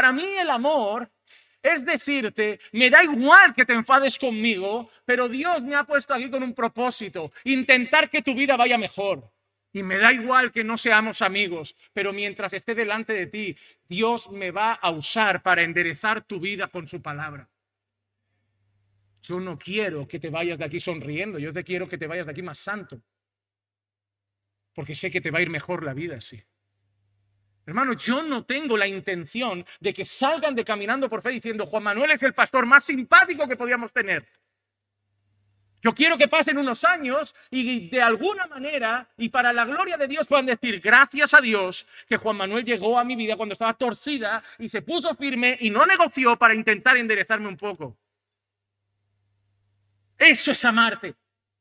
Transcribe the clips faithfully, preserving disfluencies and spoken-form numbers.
Para mí el amor es decirte, me da igual que te enfades conmigo, pero Dios me ha puesto aquí con un propósito, intentar que tu vida vaya mejor. Y me da igual que no seamos amigos, pero mientras esté delante de ti, Dios me va a usar para enderezar tu vida con su palabra. Yo no quiero que te vayas de aquí sonriendo, yo te quiero que te vayas de aquí más santo. Porque sé que te va a ir mejor la vida así. Hermano, yo no tengo la intención de que salgan de Caminando por Fe diciendo Juan Manuel es el pastor más simpático que podíamos tener. Yo quiero que pasen unos años y de alguna manera y para la gloria de Dios puedan decir gracias a Dios que Juan Manuel llegó a mi vida cuando estaba torcida y se puso firme y no negoció para intentar enderezarme un poco. Eso es amarte.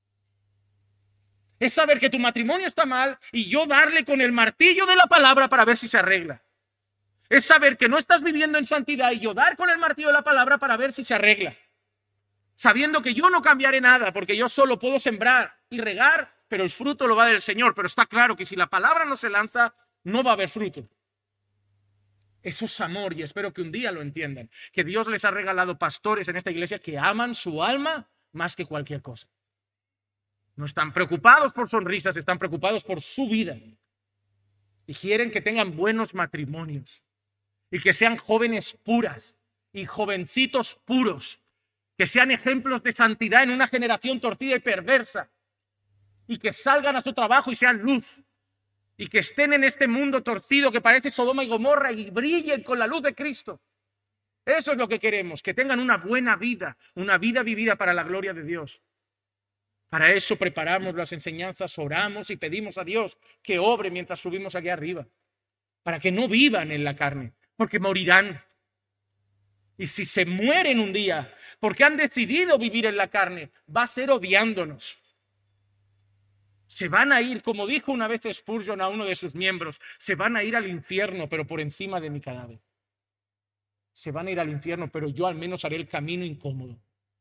Es saber que tu matrimonio está mal y yo darle con el martillo de la palabra para ver si se arregla. Es saber que no estás viviendo en santidad y yo dar con el martillo de la palabra para ver si se arregla. Sabiendo que yo no cambiaré nada porque yo solo puedo sembrar y regar, pero el fruto lo va del Señor. Pero está claro que si la palabra no se lanza, no va a haber fruto. Eso es amor y espero que un día lo entiendan. Que Dios les ha regalado pastores en esta iglesia que aman su alma más que cualquier cosa. No están preocupados por sonrisas, están preocupados por su vida. Y quieren que tengan buenos matrimonios. Y que sean jóvenes puras y jovencitos puros. Que sean ejemplos de santidad en una generación torcida y perversa. Y que salgan a su trabajo y sean luz. Y que estén en este mundo torcido que parece Sodoma y Gomorra y brillen con la luz de Cristo. Eso es lo que queremos, que tengan una buena vida, una vida vivida para la gloria de Dios. Para eso preparamos las enseñanzas, oramos y pedimos a Dios que obre mientras subimos aquí arriba. Para que no vivan en la carne, porque morirán. Y si se mueren un día, porque han decidido vivir en la carne, va a ser odiándonos. Se van a ir, como dijo una vez Spurgeon a uno de sus miembros, se van a ir al infierno, pero por encima de mi cadáver. Se van a ir al infierno, pero yo al menos haré el camino incómodo.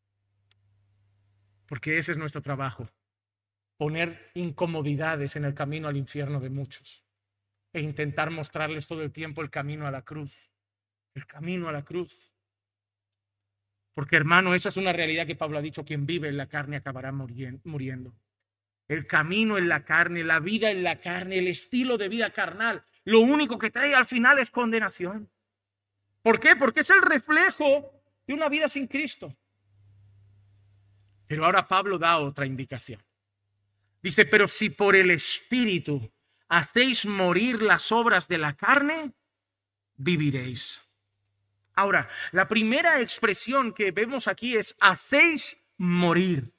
Porque ese es nuestro trabajo, poner incomodidades en el camino al infierno de muchos e intentar mostrarles todo el tiempo el camino a la cruz, el camino a la cruz. Porque hermano, esa es una realidad que Pablo ha dicho, quien vive en la carne acabará muriendo. El camino en la carne, la vida en la carne, el estilo de vida carnal, lo único que trae al final es condenación. ¿Por qué? Porque es el reflejo de una vida sin Cristo. Pero ahora Pablo da otra indicación. Dice, pero si por el Espíritu hacéis morir las obras de la carne, viviréis. Ahora, la primera expresión que vemos aquí es hacéis morir.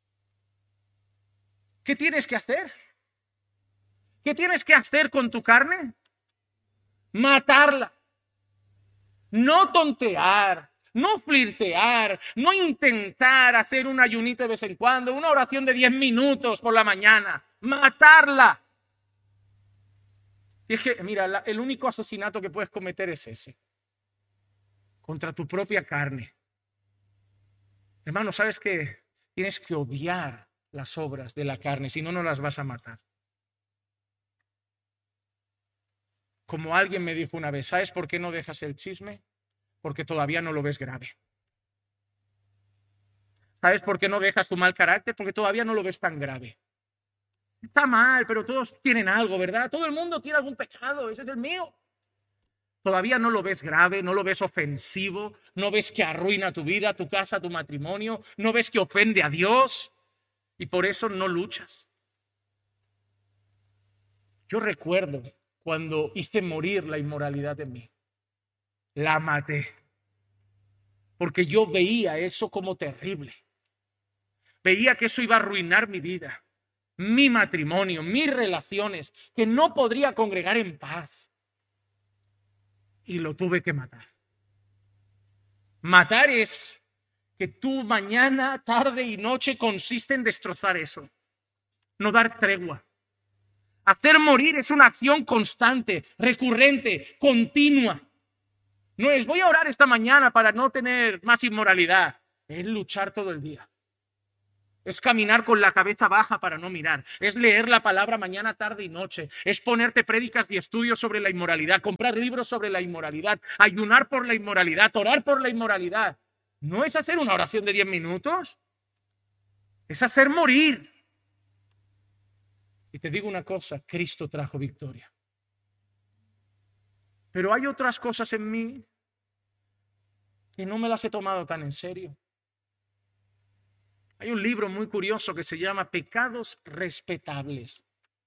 ¿Qué tienes que hacer? ¿Qué tienes que hacer con tu carne? Matarla. No tontear. No flirtear, no intentar hacer un ayunito de vez en cuando, una oración de diez minutos por la mañana, matarla. Y es que, mira, la, el único asesinato que puedes cometer es ese, contra tu propia carne. Hermano, ¿sabes qué? Tienes que odiar las obras de la carne, si no, no las vas a matar. Como alguien me dijo una vez, ¿sabes por qué no dejas el chisme? Porque todavía no lo ves grave. ¿Sabes por qué no dejas tu mal carácter? Porque todavía no lo ves tan grave. Está mal, pero todos tienen algo, ¿verdad? Todo el mundo tiene algún pecado, ese es el mío. Todavía no lo ves grave, no lo ves ofensivo, no ves que arruina tu vida, tu casa, tu matrimonio, no ves que ofende a Dios y por eso no luchas. Yo recuerdo cuando hice morir la inmoralidad en mí. La maté. Porque yo veía eso como terrible. Veía que eso iba a arruinar mi vida, mi matrimonio, mis relaciones, que no podría congregar en paz. Y lo tuve que matar. Matar es que tú mañana, tarde y noche consiste en destrozar eso. No dar tregua. Hacer morir es una acción constante, recurrente, continua. No es voy a orar esta mañana para no tener más inmoralidad. Es luchar todo el día. Es caminar con la cabeza baja para no mirar. Es leer la palabra mañana, tarde y noche. Es ponerte prédicas y estudios sobre la inmoralidad. Comprar libros sobre la inmoralidad. Ayunar por la inmoralidad. Orar por la inmoralidad. No es hacer una oración de diez minutos. Es hacer morir. Y te digo una cosa, Cristo trajo victoria. Pero hay otras cosas en mí que no me las he tomado tan en serio. Hay un libro muy curioso que se llama Pecados Respetables.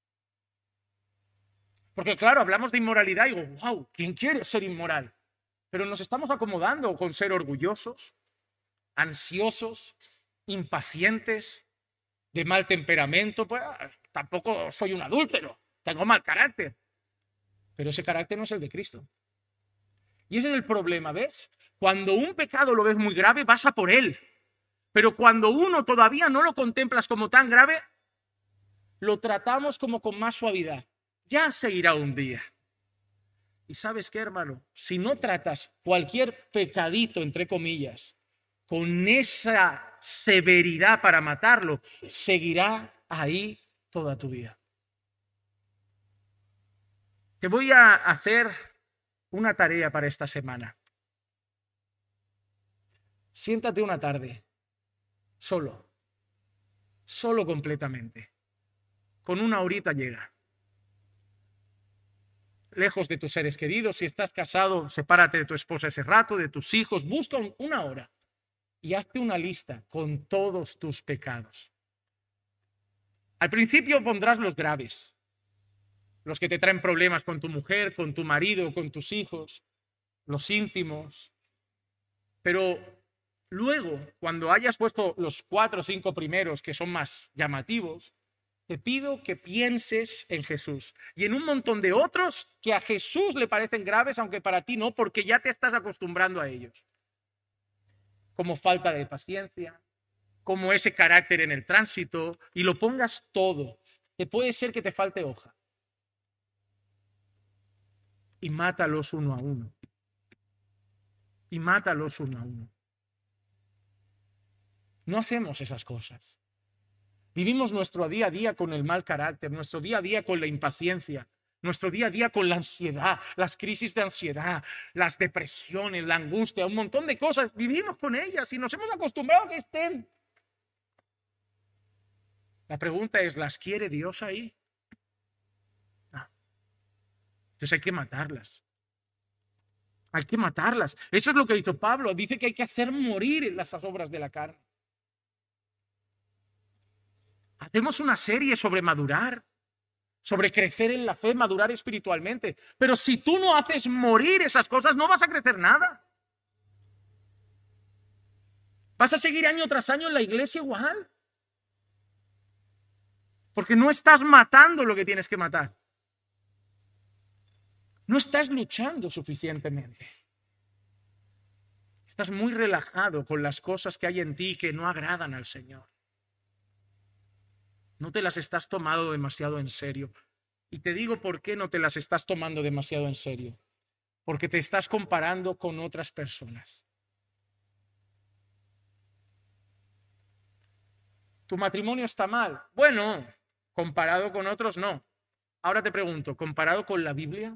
Porque claro, hablamos de inmoralidad y digo, wow, ¿quién quiere ser inmoral? Pero nos estamos acomodando con ser orgullosos, ansiosos, impacientes, de mal temperamento. Pues tampoco soy un adúltero, tengo mal carácter. Pero ese carácter no es el de Cristo. Y ese es el problema, ¿ves? Cuando un pecado lo ves muy grave, vas a por él. Pero cuando uno todavía no lo contemplas como tan grave, lo tratamos como con más suavidad. Ya se irá un día. Y ¿sabes qué, hermano? Si no tratas cualquier pecadito, entre comillas, con esa severidad para matarlo, seguirá ahí toda tu vida. Te voy a hacer una tarea para esta semana. Siéntate una tarde. Solo, solo completamente. Con una horita llega. Lejos de tus seres queridos, si estás casado, sepárate de tu esposa ese rato, de tus hijos, busca una hora y hazte una lista con todos tus pecados. Al principio pondrás los graves, los que te traen problemas con tu mujer, con tu marido, con tus hijos, los íntimos, pero luego, cuando hayas puesto los cuatro o cinco primeros que son más llamativos, te pido que pienses en Jesús y en un montón de otros que a Jesús le parecen graves, aunque para ti no, porque ya te estás acostumbrando a ellos. Como falta de paciencia, como ese carácter en el tránsito, y lo pongas todo. Te puede ser que te falte hoja. Y mátalos uno a uno. Y mátalos uno a uno. No hacemos esas cosas. Vivimos nuestro día a día con el mal carácter, nuestro día a día con la impaciencia, nuestro día a día con la ansiedad, las crisis de ansiedad, las depresiones, la angustia, un montón de cosas. Vivimos con ellas y nos hemos acostumbrado a que estén. La pregunta es, ¿las quiere Dios ahí? No. Entonces hay que matarlas. Hay que matarlas. Eso es lo que hizo Pablo. Dice que hay que hacer morir las obras de la carne. Hacemos una serie sobre madurar, sobre crecer en la fe, madurar espiritualmente. Pero si tú no haces morir esas cosas, no vas a crecer nada. Vas a seguir año tras año en la iglesia igual. Porque no estás matando lo que tienes que matar. No estás luchando suficientemente. Estás muy relajado con las cosas que hay en ti que no agradan al Señor. No te las estás tomando demasiado en serio. Y te digo por qué no te las estás tomando demasiado en serio. Porque te estás comparando con otras personas. ¿Tu matrimonio está mal? Bueno, comparado con otros no. Ahora te pregunto, ¿comparado con la Biblia?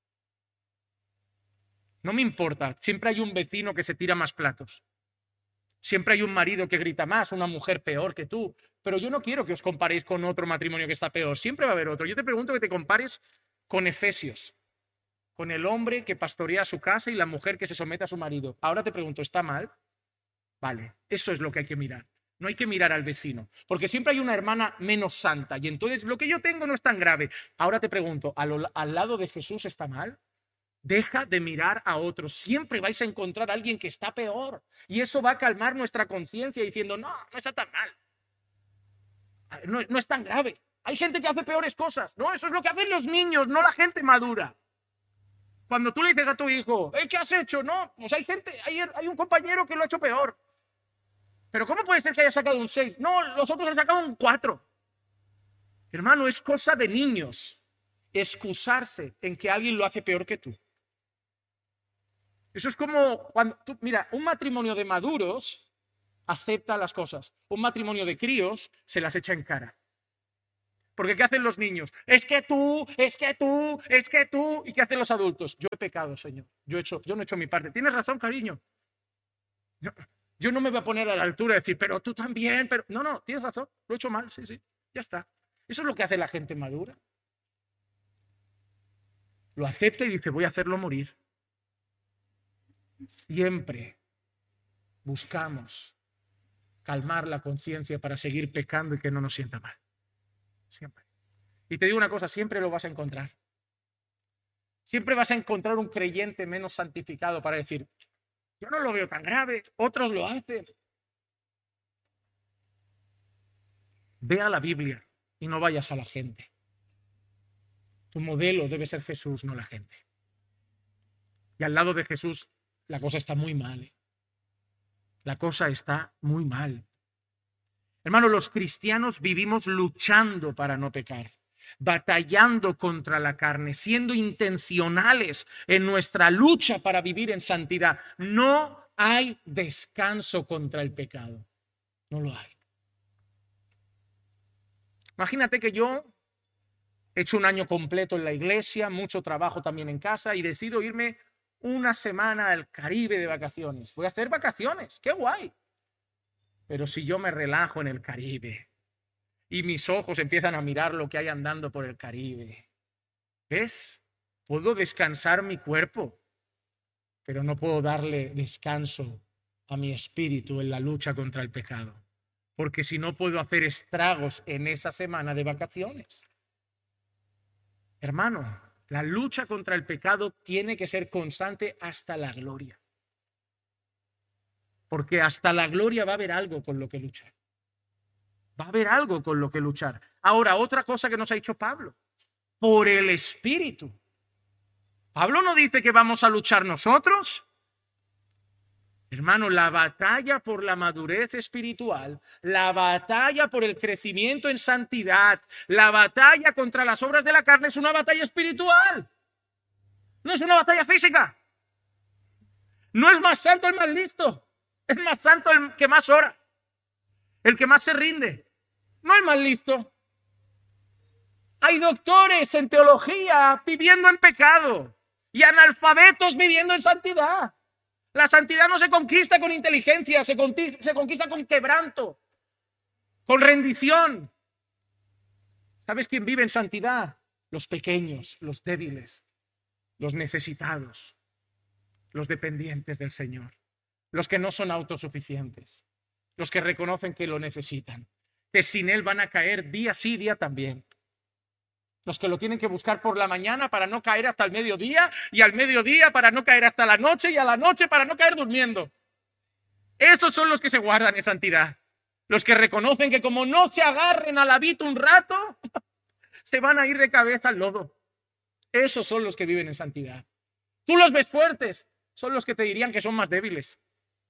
No me importa, siempre hay un vecino que se tira más platos. Siempre hay un marido que grita más, una mujer peor que tú. Pero yo no quiero que os comparéis con otro matrimonio que está peor. Siempre va a haber otro. Yo te pregunto que te compares con Efesios, con el hombre que pastorea su casa y la mujer que se somete a su marido. Ahora te pregunto, ¿está mal? Vale, eso es lo que hay que mirar. No hay que mirar al vecino, porque siempre hay una hermana menos santa y entonces lo que yo tengo no es tan grave. Ahora te pregunto, ¿al, al lado de Jesús está mal? Deja de mirar a otros. Siempre vais a encontrar a alguien que está peor. Y eso va a calmar nuestra conciencia diciendo, no, no está tan mal. No, no es tan grave. Hay gente que hace peores cosas. No, eso es lo que hacen los niños, no la gente madura. Cuando tú le dices a tu hijo, ¿eh, ¿qué has hecho? No, pues hay gente, hay, hay un compañero que lo ha hecho peor. Pero ¿cómo puede ser que haya sacado un seis? No, los otros han sacado un cuatro. Hermano, es cosa de niños excusarse en que alguien lo hace peor que tú. Eso es como cuando tú, mira, un matrimonio de maduros acepta las cosas. Un matrimonio de críos se las echa en cara. Porque ¿qué hacen los niños? Es que tú, es que tú, es que tú. ¿Y qué hacen los adultos? Yo he pecado, Señor. Yo, he hecho, yo no he hecho mi parte. Tienes razón, cariño. Yo, yo no me voy a poner a la altura y decir, pero tú también. Pero no, no, tienes razón. Lo he hecho mal, sí, sí. Ya está. Eso es lo que hace la gente madura. Lo acepta y dice, voy a hacerlo morir. Siempre buscamos calmar la conciencia para seguir pecando y que no nos sienta mal. Siempre. Y te digo una cosa, siempre lo vas a encontrar. Siempre vas a encontrar un creyente menos santificado para decir, yo no lo veo tan grave, otros lo hacen. Ve a la Biblia y no vayas a la gente. Tu modelo debe ser Jesús, no la gente. Y al lado de Jesús la cosa está muy mal. ¿eh? La cosa está muy mal. Hermano, los cristianos vivimos luchando para no pecar, batallando contra la carne, siendo intencionales en nuestra lucha para vivir en santidad. No hay descanso contra el pecado. No lo hay. Imagínate que yo he hecho un año completo en la iglesia, mucho trabajo también en casa y decido irme una semana al Caribe de vacaciones. Voy a hacer vacaciones. ¡Qué guay! Pero si yo me relajo en el Caribe y mis ojos empiezan a mirar lo que hay andando por el Caribe, ¿ves? Puedo descansar mi cuerpo, pero no puedo darle descanso a mi espíritu en la lucha contra el pecado, porque si no puedo hacer estragos en esa semana de vacaciones. Hermano, la lucha contra el pecado tiene que ser constante hasta la gloria. Porque hasta la gloria va a haber algo con lo que luchar. Va a haber algo con lo que luchar. Ahora, otra cosa que nos ha dicho Pablo. Por el Espíritu. Pablo no dice que vamos a luchar nosotros. Hermano, la batalla por la madurez espiritual, la batalla por el crecimiento en santidad, la batalla contra las obras de la carne es una batalla espiritual. No es una batalla física. No es más santo el más listo. Es más santo el que más ora, el que más se rinde, no el más listo. Hay doctores en teología viviendo en pecado y analfabetos viviendo en santidad. La santidad no se conquista con inteligencia, se conquista, se conquista con quebranto, con rendición. ¿Sabes quién vive en santidad? Los pequeños, los débiles, los necesitados, los dependientes del Señor. Los que no son autosuficientes, los que reconocen que lo necesitan, que sin Él van a caer día sí, día también. Los que lo tienen que buscar por la mañana para no caer hasta el mediodía y al mediodía para no caer hasta la noche y a la noche para no caer durmiendo. Esos son los que se guardan en santidad. Los que reconocen que como no se agarren al hábito un rato, se van a ir de cabeza al lodo. Esos son los que viven en santidad. Tú los ves fuertes, son los que te dirían que son más débiles.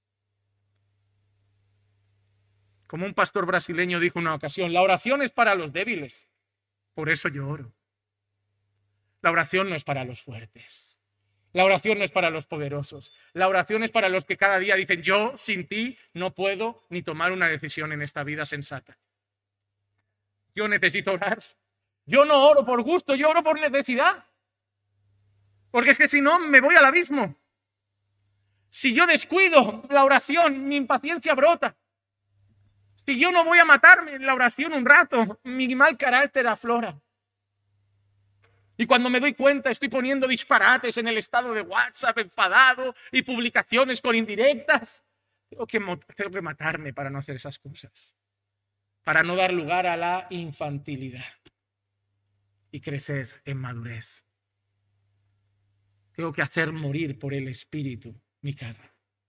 Como un pastor brasileño dijo en una ocasión, la oración es para los débiles, por eso yo oro. La oración no es para los fuertes. La oración no es para los poderosos. La oración es para los que cada día dicen, yo sin ti no puedo ni tomar una decisión en esta vida sensata. Yo necesito orar. Yo no oro por gusto, yo oro por necesidad. Porque es que si no, me voy al abismo. Si yo descuido la oración, mi impaciencia brota. Si yo no voy a matarme en la oración un rato, mi mal carácter aflora. Y cuando me doy cuenta, estoy poniendo disparates en el estado de WhatsApp, enfadado, y publicaciones con indirectas. Tengo que, tengo que matarme para no hacer esas cosas. Para no dar lugar a la infantilidad. Y crecer en madurez. Tengo que hacer morir por el Espíritu mi carne.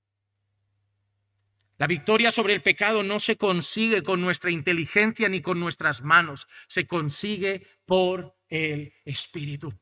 La victoria sobre el pecado no se consigue con nuestra inteligencia ni con nuestras manos. Se consigue por el Espíritu.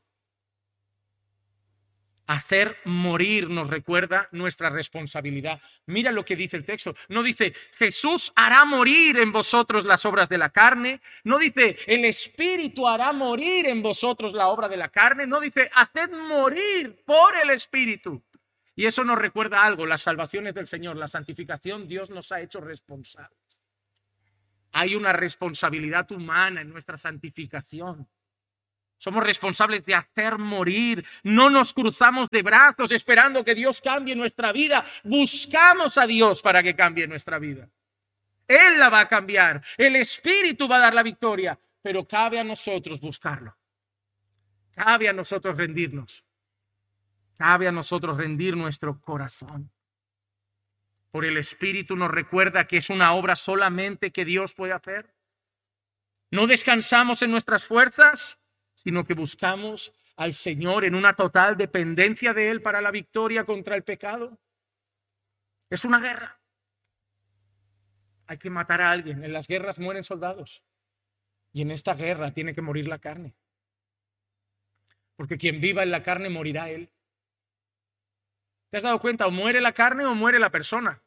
Hacer morir nos recuerda nuestra responsabilidad. Mira lo que dice el texto. No dice, Jesús hará morir en vosotros las obras de la carne. No dice, el Espíritu hará morir en vosotros la obra de la carne. No dice, haced morir por el Espíritu. Y eso nos recuerda algo, las salvaciones del Señor, la santificación, Dios nos ha hecho responsables. Hay una responsabilidad humana en nuestra santificación. Somos responsables de hacer morir. No nos cruzamos de brazos esperando que Dios cambie nuestra vida. Buscamos a Dios para que cambie nuestra vida. Él la va a cambiar. El Espíritu va a dar la victoria. Pero cabe a nosotros buscarlo. Cabe a nosotros rendirnos. Cabe a nosotros rendir nuestro corazón. Por el Espíritu nos recuerda que es una obra solamente que Dios puede hacer. No descansamos en nuestras fuerzas, sino que buscamos al Señor en una total dependencia de Él para la victoria contra el pecado. Es una guerra. Hay que matar a alguien. En las guerras mueren soldados. Y en esta guerra tiene que morir la carne. Porque quien viva en la carne morirá él. ¿Te has dado cuenta? O muere la carne o muere la persona.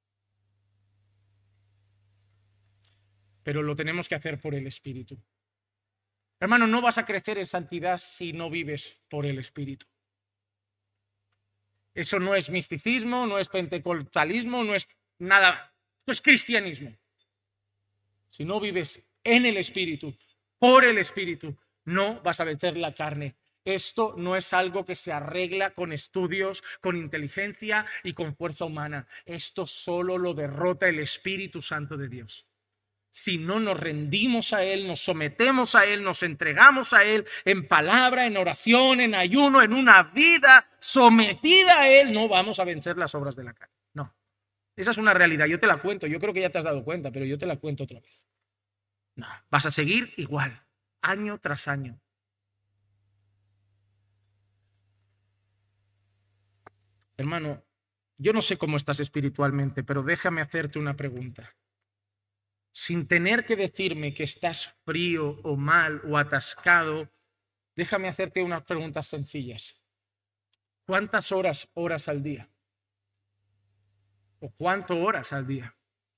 Pero lo tenemos que hacer por el Espíritu. Hermano, no vas a crecer en santidad si no vives por el Espíritu. Eso no es misticismo, no es pentecostalismo, no es nada. Esto es cristianismo. Si no vives en el Espíritu, por el Espíritu, no vas a vencer la carne. Esto no es algo que se arregla con estudios, con inteligencia y con fuerza humana. Esto solo lo derrota el Espíritu Santo de Dios. Si no nos rendimos a Él, nos sometemos a Él, nos entregamos a Él en palabra, en oración, en ayuno, en una vida sometida a Él, no vamos a vencer las obras de la carne. No, esa es una realidad. Yo te la cuento, yo creo que ya te has dado cuenta, pero yo te la cuento otra vez. No, vas a seguir igual, año tras año. Hermano, yo no sé cómo estás espiritualmente, pero déjame hacerte una pregunta. Sin tener que decirme que estás frío o mal o atascado, déjame hacerte unas preguntas sencillas. ¿Cuántas horas oras al día? ¿O cuánto horas al día?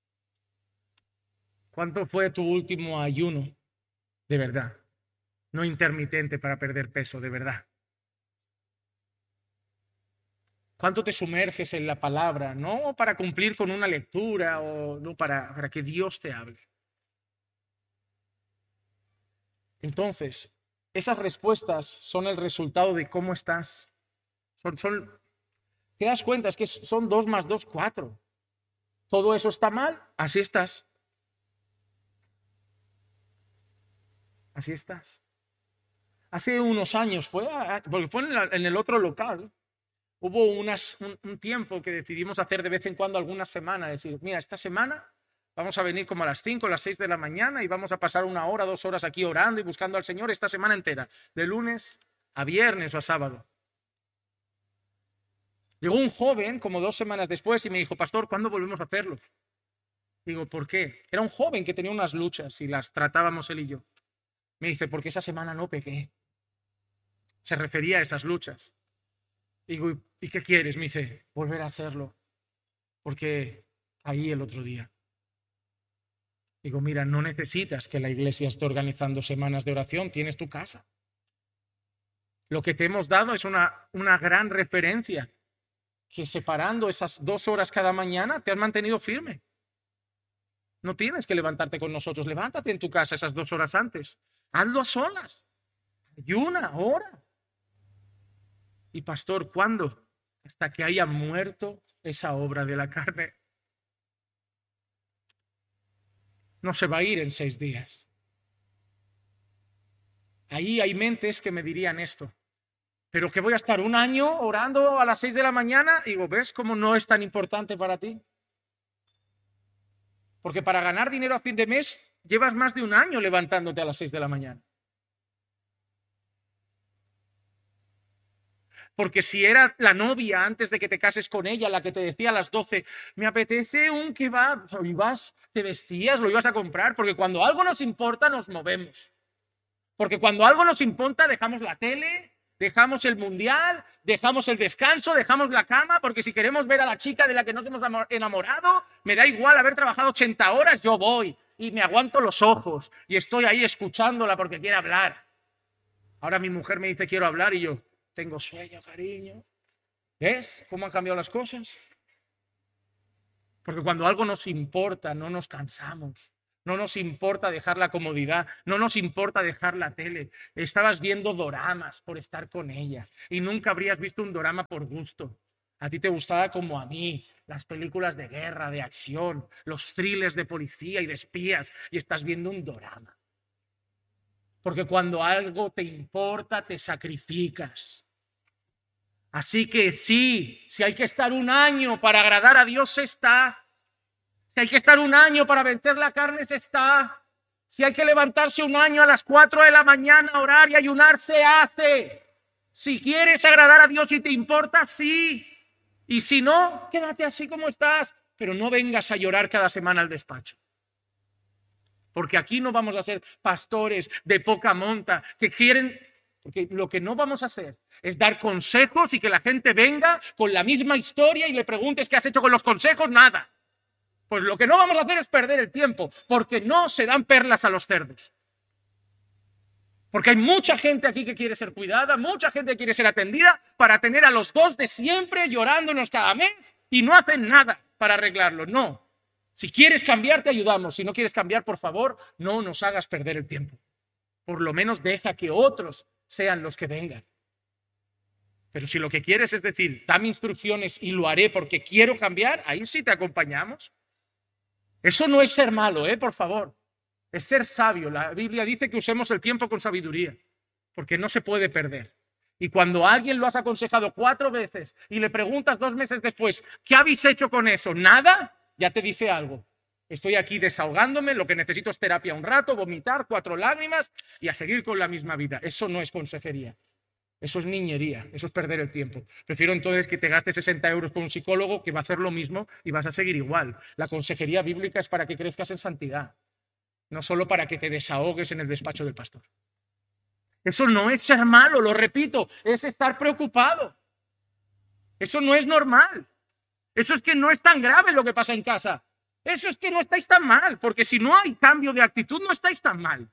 ¿Cuánto fue tu último ayuno de verdad? No intermitente para perder peso, de verdad. ¿Cuánto te sumerges en la palabra? No para cumplir con una lectura o no para, para que Dios te hable. Entonces, esas respuestas son el resultado de cómo estás. Son, son, ¿te das cuenta? Es que son dos más dos, cuatro. Todo eso está mal, así estás. Así estás. Hace unos años fue, a, porque fue en, la, en el otro local. Hubo unas, un, un tiempo que decidimos hacer de vez en cuando algunas semanas, decir, mira, esta semana vamos a venir como a las cinco, a las seis de la mañana y vamos a pasar una hora, dos horas aquí orando y buscando al Señor esta semana entera, de lunes a viernes o a sábado. Llegó un joven como dos semanas después y me dijo, pastor, ¿cuándo volvemos a hacerlo? Digo, ¿por qué? Era un joven que tenía unas luchas y las tratábamos él y yo. Me dice, porque esa semana no pequé. Se refería a esas luchas. Digo, ¿y qué quieres? Me dice, volver a hacerlo, porque caí el otro día. Digo, mira, no necesitas que la iglesia esté organizando semanas de oración, tienes tu casa. Lo que te hemos dado es una, una gran referencia, que separando esas dos horas cada mañana te has mantenido firme. No tienes que levantarte con nosotros, levántate en tu casa esas dos horas antes. Hazlo a solas, ayuna, ora. Y pastor, ¿cuándo? Hasta que haya muerto esa obra de la carne. No se va a ir en seis días. Ahí hay mentes que me dirían esto. Pero que voy a estar un año orando a las seis de la mañana. Y digo, ¿ves cómo no es tan importante para ti? Porque para ganar dinero a fin de mes llevas más de un año levantándote a las seis de la mañana. Porque si era la novia antes de que te cases con ella, la que te decía a las doce, me apetece un kebab, y vas, te vestías, lo ibas a comprar, porque cuando algo nos importa nos movemos. Porque cuando algo nos importa dejamos la tele, dejamos el mundial, dejamos el descanso, dejamos la cama, porque si queremos ver a la chica de la que nos hemos enamorado, me da igual haber trabajado ochenta horas, yo voy y me aguanto los ojos y estoy ahí escuchándola porque quiere hablar. Ahora mi mujer me dice quiero hablar y yo... Tengo sueño, cariño. ¿Ves cómo han cambiado las cosas? Porque cuando algo nos importa, no nos cansamos. No nos importa dejar la comodidad, no nos importa dejar la tele. Estabas viendo doramas por estar con ella y nunca habrías visto un dorama por gusto. A ti te gustaba como a mí las películas de guerra, de acción, los thrillers de policía y de espías, y estás viendo un dorama. Porque cuando algo te importa, te sacrificas. Así que sí, si hay que estar un año para agradar a Dios, se está. Si hay que estar un año para vencer la carne, se está. Si hay que levantarse un año a las cuatro de la mañana a orar y ayunar, se hace. Si quieres agradar a Dios y te importa, sí. Y si no, quédate así como estás, pero no vengas a llorar cada semana al despacho. Porque aquí no vamos a ser pastores de poca monta que quieren, porque lo que no vamos a hacer es dar consejos y que la gente venga con la misma historia y le preguntes qué has hecho con los consejos, nada. Pues lo que no vamos a hacer es perder el tiempo, porque no se dan perlas a los cerdos. Porque hay mucha gente aquí que quiere ser cuidada, mucha gente que quiere ser atendida para tener a los dos de siempre llorándonos cada mes y no hacen nada para arreglarlo. No. Si quieres cambiar, te ayudamos. Si no quieres cambiar, por favor, no nos hagas perder el tiempo. Por lo menos deja que otros sean los que vengan. Pero si lo que quieres es decir, dame instrucciones y lo haré porque quiero cambiar, ahí sí te acompañamos. Eso no es ser malo, ¿eh? Por favor. Es ser sabio. La Biblia dice que usemos el tiempo con sabiduría, porque no se puede perder. Y cuando a alguien lo has aconsejado cuatro veces y le preguntas dos meses después, ¿qué habéis hecho con eso? Nada, ya te dice algo. Estoy aquí desahogándome, lo que necesito es terapia un rato, vomitar, cuatro lágrimas y a seguir con la misma vida. Eso no es consejería. Eso es niñería, eso es perder el tiempo. Prefiero entonces que te gastes sesenta euros con un psicólogo que va a hacer lo mismo y vas a seguir igual. La consejería bíblica es para que crezcas en santidad, no solo para que te desahogues en el despacho del pastor. Eso no es ser malo, lo repito, es estar preocupado. Eso no es normal. Eso es que no es tan grave lo que pasa en casa. Eso es que no estáis tan mal, porque si no hay cambio de actitud, no estáis tan mal.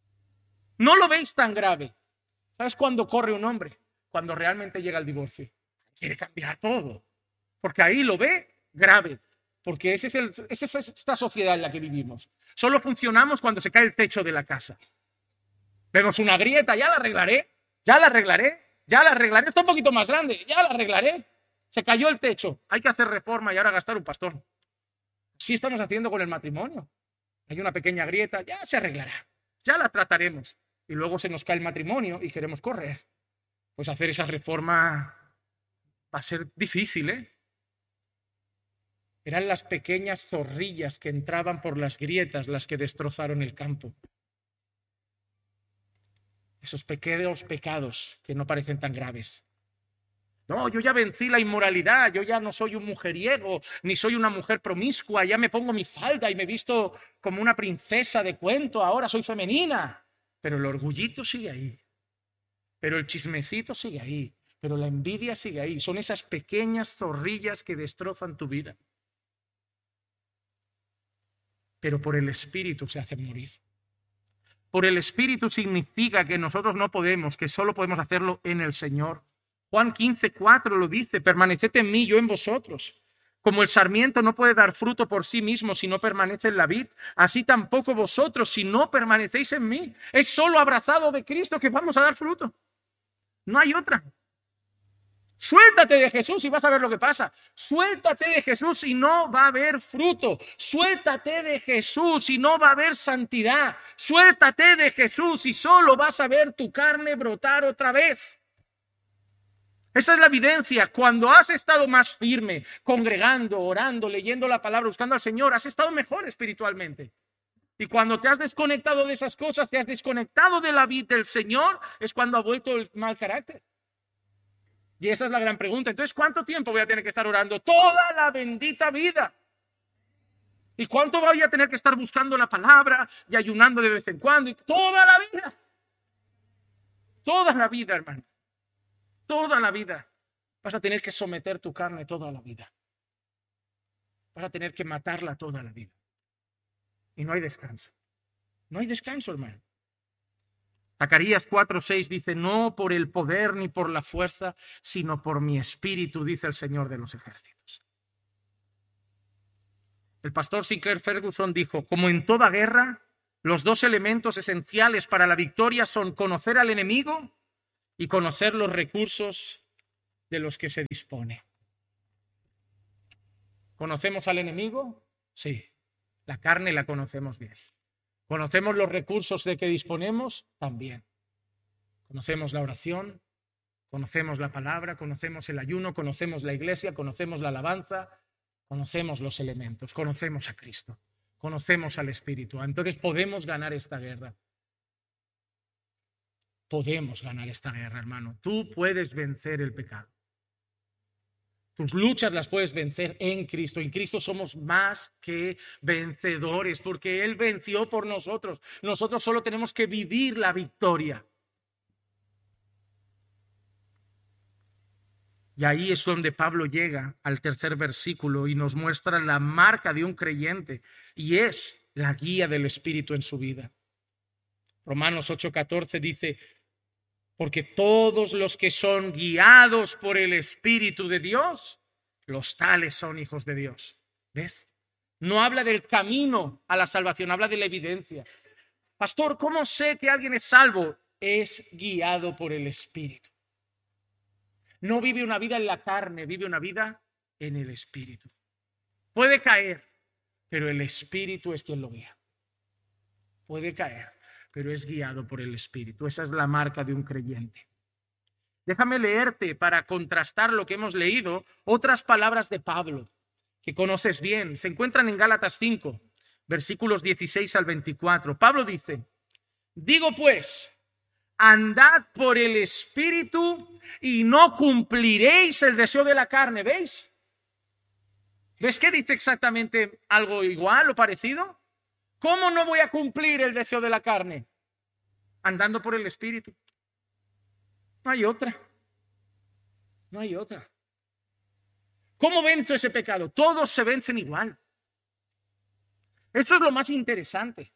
No lo veis tan grave. ¿Sabes cuándo corre un hombre? Cuando realmente llega el divorcio. Quiere cambiar todo. Porque ahí lo ve grave. Porque ese es el, esa es esta sociedad en la que vivimos. Solo funcionamos cuando se cae el techo de la casa. Vemos una grieta, ya la arreglaré, ya la arreglaré, ya la arreglaré. Está un poquito más grande, ya la arreglaré. Se cayó el techo, hay que hacer reforma y ahora gastar un pastón. Así estamos haciendo con el matrimonio. Hay una pequeña grieta, ya se arreglará, ya la trataremos. Y luego se nos cae el matrimonio y queremos correr. Pues hacer esa reforma va a ser difícil, ¿eh? Eran las pequeñas zorrillas que entraban por las grietas las que destrozaron el campo. Esos pequeños pecados que no parecen tan graves. No, yo ya vencí la inmoralidad, yo ya no soy un mujeriego, ni soy una mujer promiscua, ya me pongo mi falda y me visto como una princesa de cuento, ahora soy femenina. Pero el orgullito sigue ahí, pero el chismecito sigue ahí, pero la envidia sigue ahí. Son esas pequeñas zorrillas que destrozan tu vida. Pero por el Espíritu se hacen morir. Por el Espíritu significa que nosotros no podemos, que solo podemos hacerlo en el Señor. Juan quince, cuatro lo dice, permaneced en mí, yo en vosotros. Como el sarmiento no puede dar fruto por sí mismo si no permanece en la vid, así tampoco vosotros si no permanecéis en mí. Es solo abrazado de Cristo que vamos a dar fruto. No hay otra. Suéltate de Jesús y vas a ver lo que pasa. Suéltate de Jesús y no va a haber fruto. Suéltate de Jesús y no va a haber santidad. Suéltate de Jesús y solo vas a ver tu carne brotar otra vez. Esa es la evidencia. Cuando has estado más firme, congregando, orando, leyendo la palabra, buscando al Señor, has estado mejor espiritualmente. Y cuando te has desconectado de esas cosas, te has desconectado de la vida del Señor, es cuando ha vuelto el mal carácter. Y esa es la gran pregunta. Entonces, ¿cuánto tiempo voy a tener que estar orando? Toda la bendita vida. ¿Y cuánto voy a tener que estar buscando la palabra y ayunando de vez en cuando? Y toda la vida. Toda la vida, hermano. Toda la vida. Vas a tener que someter tu carne toda la vida. Vas a tener que matarla toda la vida. Y no hay descanso. No hay descanso, hermano. Zacarías cuatro seis dice, no por el poder ni por la fuerza, sino por mi espíritu, dice el Señor de los ejércitos. El pastor Sinclair Ferguson dijo, como en toda guerra, los dos elementos esenciales para la victoria son conocer al enemigo y conocer los recursos de los que se dispone. ¿Conocemos al enemigo? Sí, la carne la conocemos bien. ¿Conocemos los recursos de que disponemos? También. Conocemos la oración, conocemos la palabra, conocemos el ayuno, conocemos la iglesia, conocemos la alabanza, conocemos los elementos, conocemos a Cristo, conocemos al Espíritu. Entonces podemos ganar esta guerra. Podemos ganar esta guerra, hermano. Tú puedes vencer el pecado. Tus luchas las puedes vencer en Cristo. En Cristo somos más que vencedores porque Él venció por nosotros. Nosotros solo tenemos que vivir la victoria. Y ahí es donde Pablo llega al tercer versículo y nos muestra la marca de un creyente y es la guía del Espíritu en su vida. Romanos ocho catorce dice, porque todos los que son guiados por el Espíritu de Dios, los tales son hijos de Dios. ¿Ves? No habla del camino a la salvación, habla de la evidencia. Pastor, ¿cómo sé que alguien es salvo? Es guiado por el Espíritu. No vive una vida en la carne, vive una vida en el Espíritu. Puede caer, pero el Espíritu es quien lo guía. Puede caer, pero es guiado por el Espíritu. Esa es la marca de un creyente. Déjame leerte para contrastar lo que hemos leído, otras palabras de Pablo que conoces bien. Se encuentran en Gálatas cinco, versículos dieciséis al veinticuatro. Pablo dice, digo pues, andad por el Espíritu y no cumpliréis el deseo de la carne. ¿Veis? ¿Ves que dice exactamente algo igual o parecido? ¿Cómo no voy a cumplir el deseo de la carne? Andando por el Espíritu. No hay otra. No hay otra. ¿Cómo venzo ese pecado? Todos se vencen igual. Eso es lo más interesante.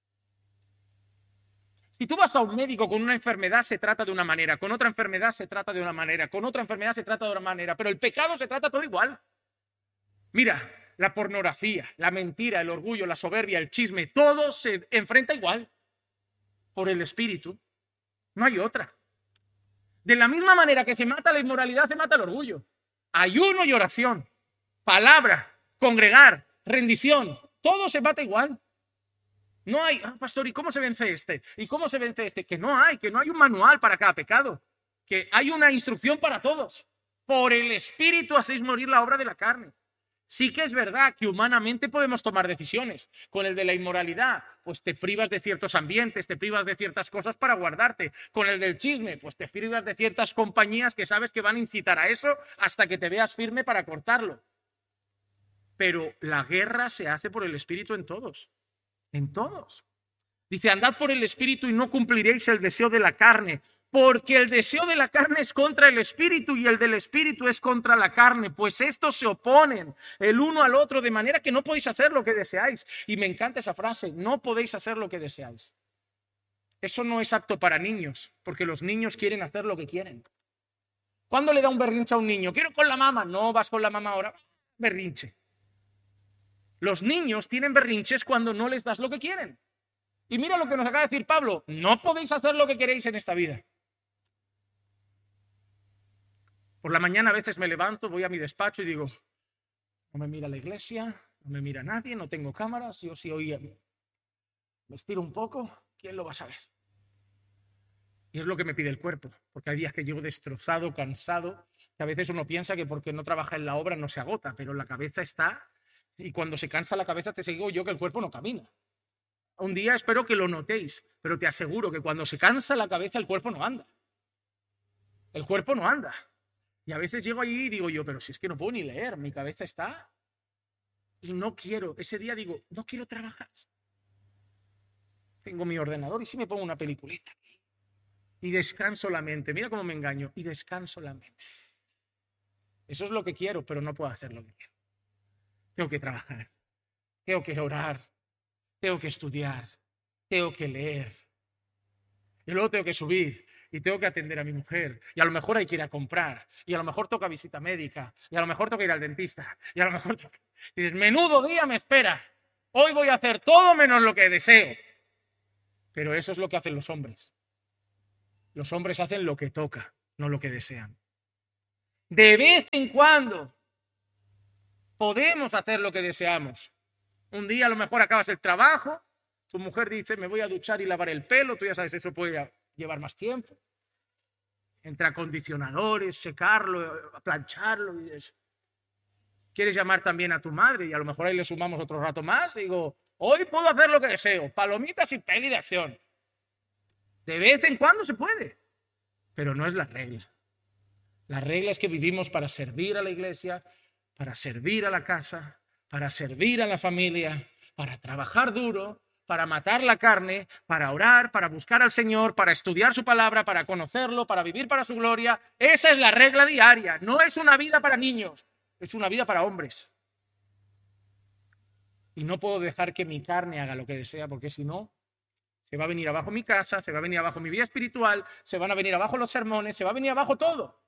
Si tú vas a un médico con una enfermedad, se trata de una manera, con otra enfermedad se trata de una manera, con otra enfermedad se trata de otra manera, pero el pecado se trata todo igual. Mira, la pornografía, la mentira, el orgullo, la soberbia, el chisme, todo se enfrenta igual por el Espíritu. No hay otra. De la misma manera que se mata la inmoralidad, se mata el orgullo. Ayuno y oración, palabra, congregar, rendición, todo se mata igual. No hay, ah, pastor, ¿y cómo se vence este? ¿Y cómo se vence este? Que no hay, que no hay un manual para cada pecado, que hay una instrucción para todos. Por el Espíritu hacéis morir la obra de la carne. Sí que es verdad que humanamente podemos tomar decisiones. Con el de la inmoralidad, pues te privas de ciertos ambientes, te privas de ciertas cosas para guardarte. Con el del chisme, pues te privas de ciertas compañías que sabes que van a incitar a eso hasta que te veas firme para cortarlo. Pero la guerra se hace por el Espíritu en todos. En todos. Dice, andad por el Espíritu y no cumpliréis el deseo de la carne, porque el deseo de la carne es contra el Espíritu y el del Espíritu es contra la carne, pues estos se oponen el uno al otro de manera que no podéis hacer lo que deseáis. Y me encanta esa frase, no podéis hacer lo que deseáis. Eso no es apto para niños, porque los niños quieren hacer lo que quieren. ¿Cuándo le da un berrinche a un niño? Quiero con la mamá. No vas con la mamá ahora. Berrinche. Los niños tienen berrinches cuando no les das lo que quieren. Y mira lo que nos acaba de decir Pablo. No podéis hacer lo que queréis en esta vida. Por la mañana a veces me levanto, voy a mi despacho y digo, no me mira la iglesia, no me mira nadie, no tengo cámaras, yo sí hoy me estiro un poco, ¿quién lo va a saber? Y es lo que me pide el cuerpo, porque hay días que llego destrozado, cansado, que a veces uno piensa que porque no trabaja en la obra no se agota, pero la cabeza está, y cuando se cansa la cabeza te digo yo que el cuerpo no camina. Un día espero que lo notéis, pero te aseguro que cuando se cansa la cabeza el cuerpo no anda. El cuerpo no anda. Y a veces llego allí y digo yo, pero si es que no puedo ni leer, mi cabeza está y no quiero. Ese día digo, no quiero trabajar. Tengo mi ordenador y sí me pongo una peliculita y descanso la mente. Mira cómo me engaño. Y descanso la mente. Eso es lo que quiero, pero no puedo hacer lo que quiero. Tengo que trabajar. Tengo que orar. Tengo que estudiar. Tengo que leer. Y luego tengo que subir y tengo que atender a mi mujer. Y a lo mejor hay que ir a comprar. Y a lo mejor toca visita médica. Y a lo mejor toca ir al dentista. Y a lo mejor toca... Y dices, menudo día me espera. Hoy voy a hacer todo menos lo que deseo. Pero eso es lo que hacen los hombres. Los hombres hacen lo que toca, no lo que desean. De vez en cuando podemos hacer lo que deseamos. Un día a lo mejor acabas el trabajo, tu mujer dice, me voy a duchar y lavar el pelo, tú ya sabes, eso puede llevar más tiempo. Entre acondicionadores, secarlo, plancharlo y eso. Quieres llamar también a tu madre y a lo mejor ahí le sumamos otro rato más. Digo, hoy puedo hacer lo que deseo, palomitas y peli de acción. De vez en cuando se puede, pero no es la regla. La regla es que vivimos para servir a la iglesia, para servir a la casa, para servir a la familia, para trabajar duro, para matar la carne, para orar, para buscar al Señor, para estudiar su palabra, para conocerlo, para vivir para su gloria. Esa es la regla diaria. No es una vida para niños, es una vida para hombres. Y no puedo dejar que mi carne haga lo que desea, porque si no, se va a venir abajo mi casa, se va a venir abajo mi vida espiritual, se van a venir abajo los sermones, se va a venir abajo todo.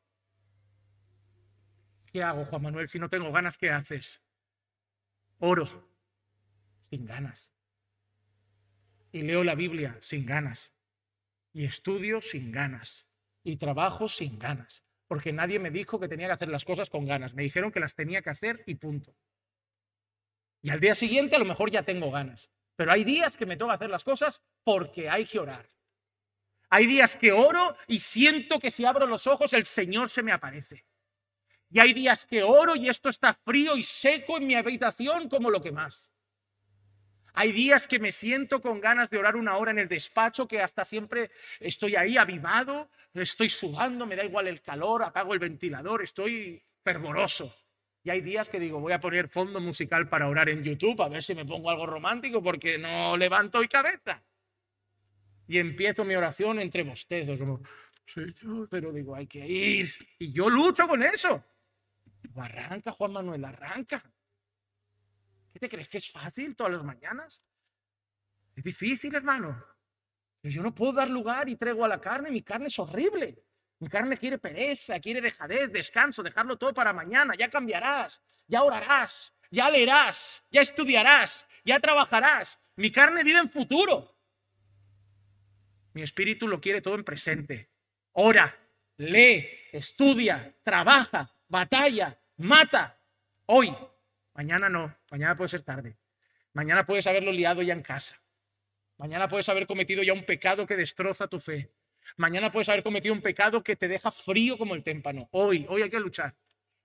¿Qué hago, Juan Manuel? Si no tengo ganas, ¿qué haces? Oro sin ganas. Y leo la Biblia sin ganas. Y estudio sin ganas. Y trabajo sin ganas. Porque nadie me dijo que tenía que hacer las cosas con ganas. Me dijeron que las tenía que hacer y punto. Y al día siguiente a lo mejor ya tengo ganas. Pero hay días que me toca hacer las cosas porque hay que orar. Hay días que oro y siento que si abro los ojos el Señor se me aparece. Y hay días que oro y esto está frío y seco en mi habitación como lo que más. Hay días que me siento con ganas de orar una hora en el despacho, que hasta siempre estoy ahí avivado, estoy sudando, me da igual el calor, apago el ventilador, estoy fervoroso. Y hay días que digo, voy a poner fondo musical para orar en YouTube, a ver si me pongo algo romántico porque no levanto hoy cabeza. Y empiezo mi oración entre bostezos, como, Señor, pero digo, hay que ir. Y yo lucho con eso. Arranca, Juan Manuel, arranca. ¿Qué te crees que es fácil todas las mañanas? Es difícil, hermano. Pero yo no puedo dar lugar y tregua a la carne. Mi carne es horrible. Mi carne quiere pereza, quiere dejadez, descanso, dejarlo todo para mañana. Ya cambiarás, ya orarás, ya leerás, ya estudiarás, ya trabajarás. Mi carne vive en futuro. Mi espíritu lo quiere todo en presente. Ora, lee, estudia, trabaja, batalla, mata. Hoy. Mañana no, mañana puede ser tarde. Mañana puedes haberlo liado ya en casa. Mañana puedes haber cometido ya un pecado que destroza tu fe. Mañana puedes haber cometido un pecado que te deja frío como el témpano. Hoy, hoy hay que luchar.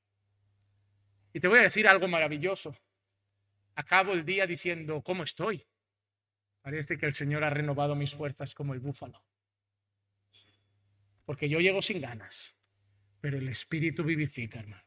Y te voy a decir algo maravilloso. Acabo el día diciendo, ¿cómo estoy? Parece que el Señor ha renovado mis fuerzas como el búfalo. Porque yo llego sin ganas, pero el Espíritu vivifica, hermano.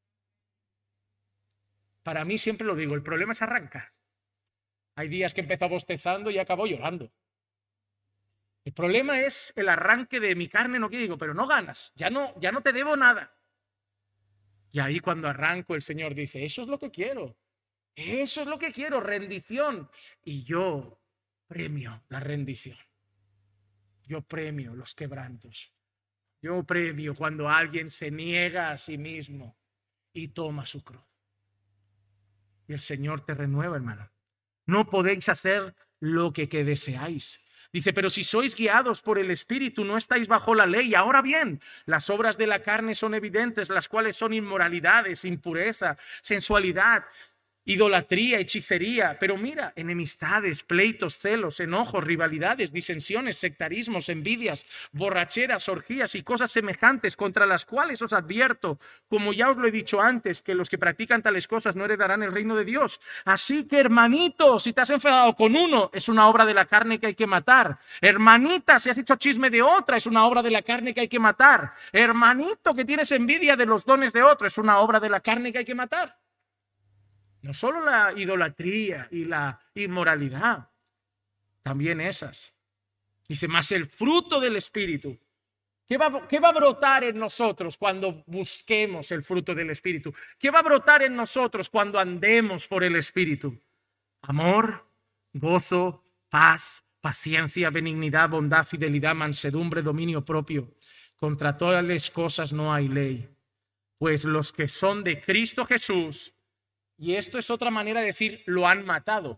Para mí, siempre lo digo, el problema es arrancar. Hay días que empezó bostezando y acabo llorando. El problema es el arranque de mi carne, no que digo, pero no ganas, ya no, ya no te debo nada. Y ahí cuando arranco el Señor dice, eso es lo que quiero, eso es lo que quiero, rendición. Y yo premio la rendición. Yo premio los quebrantos. Yo premio cuando alguien se niega a sí mismo y toma su cruz. Y el Señor te renueva, hermano. No podéis hacer lo que, que deseáis. Dice, pero si sois guiados por el Espíritu, no estáis bajo la ley. Ahora bien, las obras de la carne son evidentes, las cuales son inmoralidades, impureza, sensualidad, idolatría, hechicería. Pero mira, enemistades, pleitos, celos, enojos, rivalidades, disensiones, sectarismos, envidias, borracheras, orgías y cosas semejantes, contra las cuales os advierto, como ya os lo he dicho antes, que los que practican tales cosas no heredarán el reino de Dios. Así que, hermanito, si te has enfadado con uno, es una obra de la carne que hay que matar. Hermanita, si has hecho chisme de otra, es una obra de la carne que hay que matar. Hermanito, que tienes envidia de los dones de otro, es una obra de la carne que hay que matar. No solo la idolatría y la inmoralidad, también esas. Dice, más el fruto del Espíritu. ¿Qué va, ¿Qué va a brotar en nosotros cuando busquemos el fruto del Espíritu? ¿Qué va a brotar en nosotros cuando andemos por el Espíritu? Amor, gozo, paz, paciencia, benignidad, bondad, fidelidad, mansedumbre, dominio propio. Contra tales cosas no hay ley. Pues los que son de Cristo Jesús, y esto es otra manera de decir, lo han matado.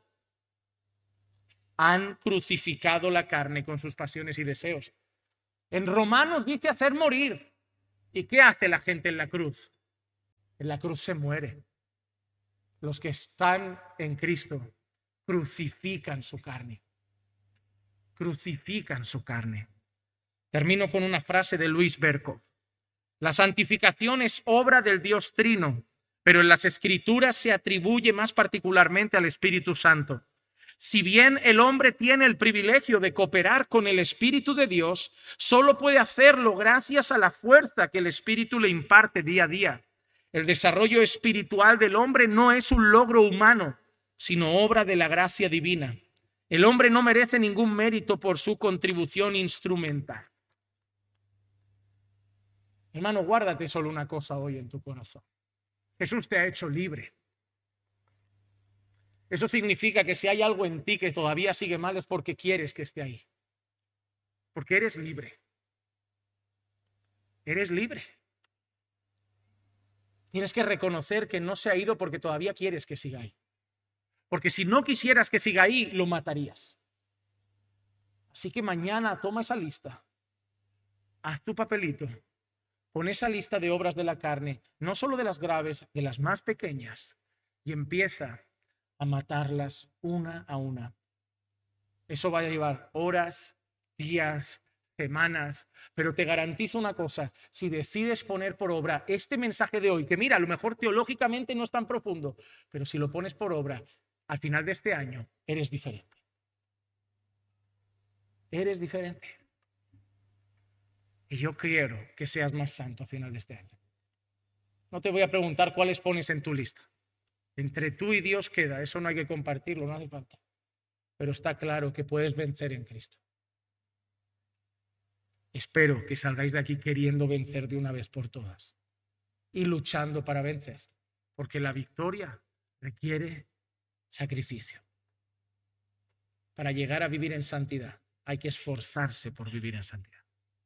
Han crucificado la carne con sus pasiones y deseos. En Romanos dice hacer morir. ¿Y qué hace la gente en la cruz? En la cruz se muere. Los que están en Cristo crucifican su carne. Crucifican su carne. Termino con una frase de Luis Berkov. La santificación es obra del Dios Trino, pero en las Escrituras se atribuye más particularmente al Espíritu Santo. Si bien el hombre tiene el privilegio de cooperar con el Espíritu de Dios, solo puede hacerlo gracias a la fuerza que el Espíritu le imparte día a día. El desarrollo espiritual del hombre no es un logro humano, sino obra de la gracia divina. El hombre no merece ningún mérito por su contribución instrumental. Hermano, guárdate solo una cosa hoy en tu corazón. Jesús te ha hecho libre. Eso significa que si hay algo en ti que todavía sigue mal es porque quieres que esté ahí. Porque eres libre. Eres libre. Tienes que reconocer que no se ha ido porque todavía quieres que siga ahí. Porque si no quisieras que siga ahí, lo matarías. Así que mañana toma esa lista. Haz tu papelito. Pon esa lista de obras de la carne, no solo de las graves, de las más pequeñas. Y empieza a matarlas una a una. Eso va a llevar horas, días, semanas, pero te garantizo una cosa, si decides poner por obra este mensaje de hoy, que mira, a lo mejor teológicamente no es tan profundo, pero si lo pones por obra, al final de este año, eres diferente. Eres diferente. Y yo quiero que seas más santo al final de este año. No te voy a preguntar cuáles pones en tu lista. Entre tú y Dios queda, eso no hay que compartirlo, no hace falta. Pero está claro que puedes vencer en Cristo. Espero que salgáis de aquí queriendo vencer de una vez por todas y luchando para vencer, porque la victoria requiere sacrificio. Para llegar a vivir en santidad hay que esforzarse por vivir en santidad.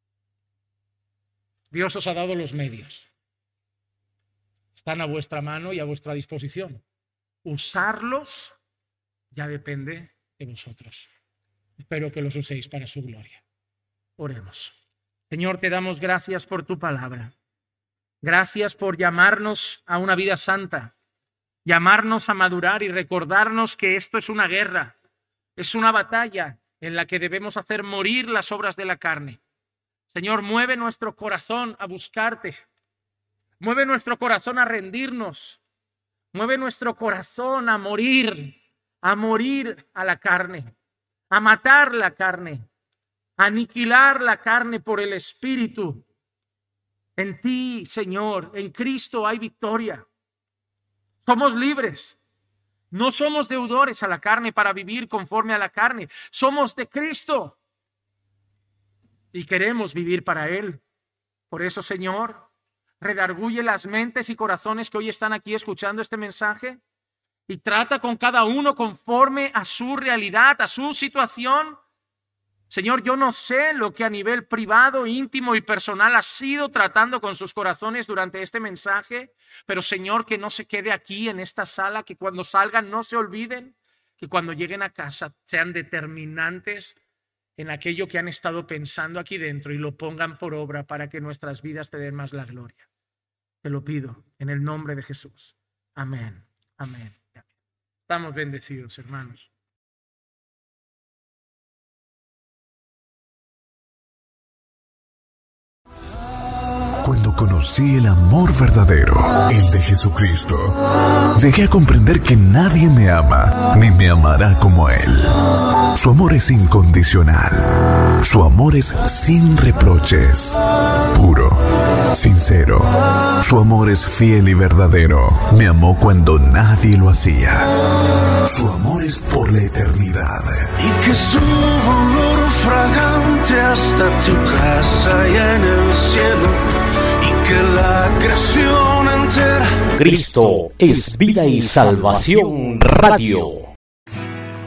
Dios os ha dado los medios. Están a vuestra mano y a vuestra disposición. Usarlos ya depende de vosotros. Espero que los uséis para su gloria. Oremos. Señor, te damos gracias por tu palabra. Gracias por llamarnos a una vida santa, llamarnos a madurar y recordarnos que esto es una guerra, es una batalla en la que debemos hacer morir las obras de la carne. Señor, mueve nuestro corazón a buscarte. Mueve nuestro corazón a rendirnos. Mueve nuestro corazón a morir, a morir a la carne, a matar la carne, a aniquilar la carne por el Espíritu. En ti, Señor, en Cristo hay victoria. Somos libres. No somos deudores a la carne para vivir conforme a la carne. Somos de Cristo. Y queremos vivir para Él. Por eso, Señor, redarguye las mentes y corazones que hoy están aquí escuchando este mensaje y trata con cada uno conforme a su realidad, a su situación. Señor, yo no sé lo que a nivel privado, íntimo y personal has sido tratando con sus corazones durante este mensaje, pero Señor, que no se quede aquí en esta sala, que cuando salgan no se olviden, que cuando lleguen a casa sean determinantes en aquello que han estado pensando aquí dentro y lo pongan por obra para que nuestras vidas te den más la gloria. Te lo pido en el nombre de Jesús. Amén. Amén. Estamos bendecidos, hermanos. Cuando conocí el amor verdadero, el de Jesucristo, llegué a comprender que nadie me ama, ni me amará como Él. Su amor es incondicional. Su amor es sin reproches, puro, sincero. Su amor es fiel y verdadero. Me amó cuando nadie lo hacía. Su amor es por la eternidad. Y que su olor fragante hasta tu casa y en el cielo. Que la creación entera. Cristo es vida y salvación radio.